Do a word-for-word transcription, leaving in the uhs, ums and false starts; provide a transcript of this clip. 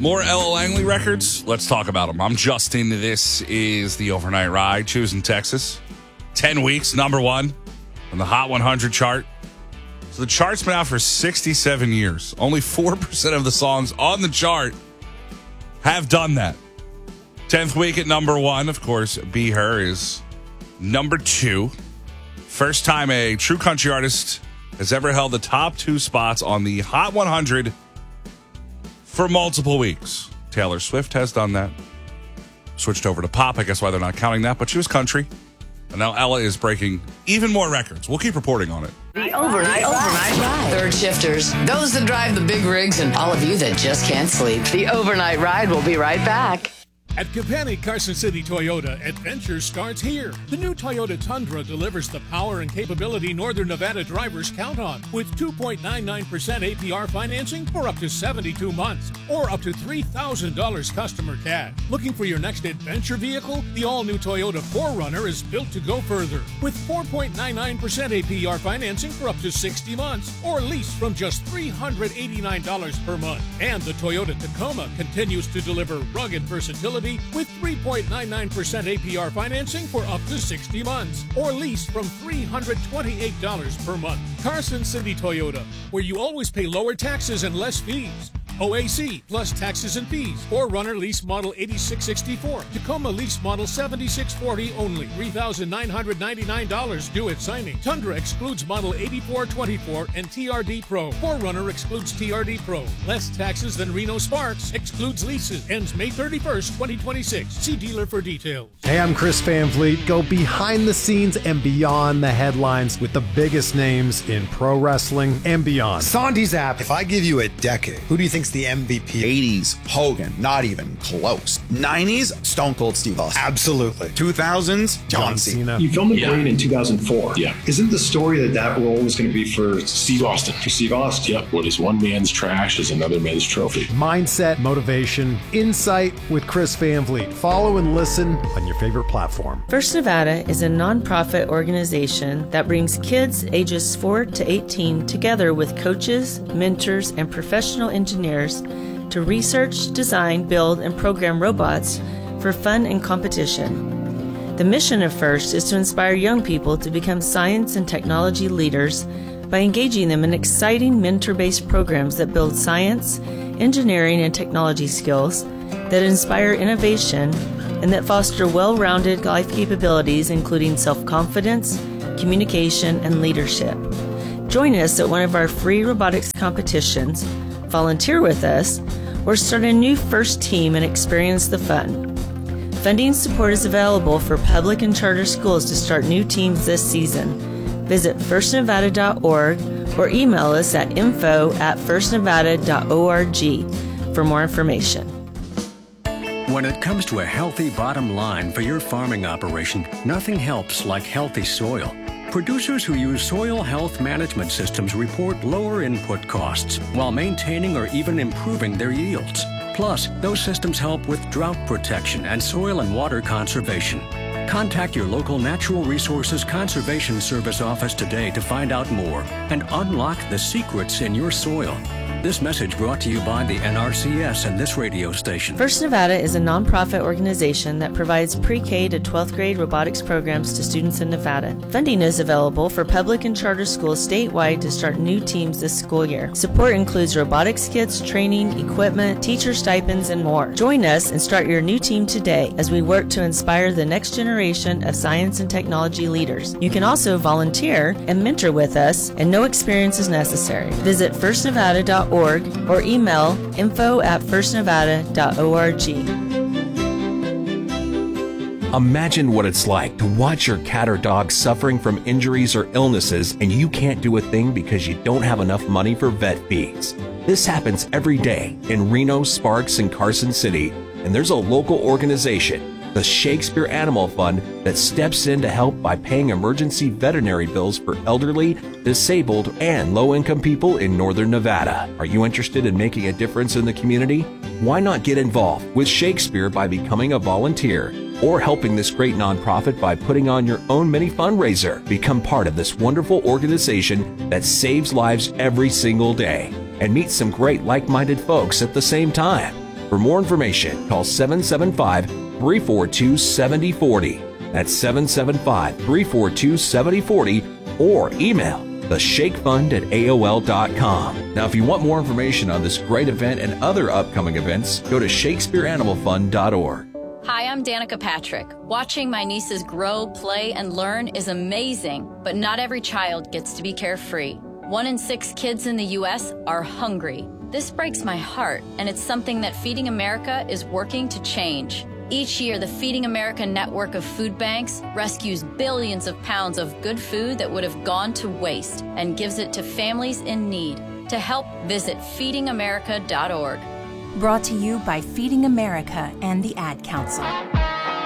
More Ella Langley records. Let's talk about them. I'm Justin. This is the Overnight Ride. Choosing Texas. ten weeks, number one on the Hot one hundred chart. So the chart's been out for sixty-seven years. Only four percent of the songs on the chart have done that. tenth week at number one, of course, Be Her is number two. First time a true country artist has ever held the top two spots on the Hot one hundred for multiple weeks. Taylor Swift has done that. Switched over to pop. I guess why they're not counting that, but she was country. And now Ella is breaking even more records. We'll keep reporting on it. The Overnight Overnight Ride. Third shifters, those that drive the big rigs, and all of you that just can't sleep. The Overnight Ride will be right back. At Kapanik Carson City Toyota, adventure starts here. The new Toyota Tundra delivers the power and capability Northern Nevada drivers count on, with two point nine nine percent A P R financing for up to seventy-two months, or up to three thousand dollars customer cash. Looking for your next adventure vehicle? The all-new Toyota four runner is built to go further, with four point nine nine percent A P R financing for up to sixty months, or lease from just three hundred eighty-nine dollars per month. And the Toyota Tacoma continues to deliver rugged versatility with three point nine nine percent A P R financing for up to sixty months, or lease from three hundred twenty-eight dollars per month. Carson City Toyota, where you always pay lower taxes and less fees. O A C plus taxes and fees. four runner lease model eighty-six sixty-four. Tacoma lease model seventy-six forty only. three thousand nine hundred ninety-nine dollars due at signing. Tundra excludes model eighty-four twenty-four and T R D Pro. four runner excludes T R D Pro. Less taxes than Reno Sparks. Excludes leases. Ends May thirty-first, twenty twenty-six. See dealer for details. Hey, I'm Chris Van Vliet. Go behind the scenes and beyond the headlines with the biggest names in pro wrestling and beyond. Sandy's app. If I give you a decade, who do you think's the M V P? eighties, Hogan, not even close. nineties, Stone Cold Steve Austin. Absolutely. two thousands, John Cena. You filmed McLean yeah. in two thousand four. Yeah. Isn't the story that that role was going to be for Steve Austin? For Steve Austin. Yep. What is one man's trash is another man's trophy. Mindset, motivation, insight with Chris Van Vliet. Follow and listen on your favorite platform. First Nevada is a nonprofit organization that brings kids ages four to eighteen together with coaches, mentors, and professional engineers to research, design, build, and program robots for fun and competition. The mission of FIRST is to inspire young people to become science and technology leaders by engaging them in exciting mentor-based programs that build science, engineering, and technology skills, that inspire innovation, and that foster well-rounded life capabilities including self-confidence, communication, and leadership. Join us at one of our free robotics competitions, volunteer with us, or start a new FIRST team and experience the fun. Funding support is available for public and charter schools to start new teams this season. Visit first nevada dot org or email us at info at first nevada dot org for more information. When it comes to a healthy bottom line for your farming operation, nothing helps like healthy soil. Producers who use soil health management systems report lower input costs while maintaining or even improving their yields. Plus, those systems help with drought protection and soil and water conservation. Contact your local Natural Resources Conservation Service office today to find out more and unlock the secrets in your soil. This message brought to you by the N R C S and this radio station. First Nevada is a nonprofit organization that provides pre-K to twelfth grade robotics programs to students in Nevada. Funding is available for public and charter schools statewide to start new teams this school year. Support includes robotics kits, training, equipment, teacher stipends, and more. Join us and start your new team today as we work to inspire the next generation of science and technology leaders. You can also volunteer and mentor with us, and no experience is necessary. Visit first nevada dot org or email info at first nevada dot org. Imagine what it's like to watch your cat or dog suffering from injuries or illnesses and you can't do a thing because you don't have enough money for vet fees. This happens every day in Reno, Sparks, and Carson City, and there's a local organization, the Shakespeare Animal Fund, that steps in to help by paying emergency veterinary bills for elderly, disabled, and low-income people in Northern Nevada. Are you interested in making a difference in the community? Why not get involved with Shakespeare by becoming a volunteer or helping this great nonprofit by putting on your own mini fundraiser? Become part of this wonderful organization that saves lives every single day and meet some great like-minded folks at the same time. For more information, call seven seven five, three four two, seven zero four zero. That's seven seven five, three four two, seven zero four zero, or email the shake fund at A O L dot com. Now, if you want more information on this great event and other upcoming events, go to shakespeare animal fund dot org. Hi, I'm Danica Patrick. Watching my nieces grow, play, and learn is amazing, but not every child gets to be carefree. One in six kids in the U S are hungry. This breaks my heart, and it's something that Feeding America is working to change. Each year, the Feeding America network of food banks rescues billions of pounds of good food that would have gone to waste and gives it to families in need. To help, visit feeding america dot org. Brought to you by Feeding America and the Ad Council.